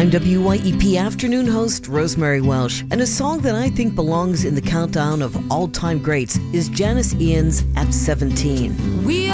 I'm WYEP afternoon host Rosemary Welsh, and a song that I think belongs in the countdown of all-time greats is Janis Ian's At 17. We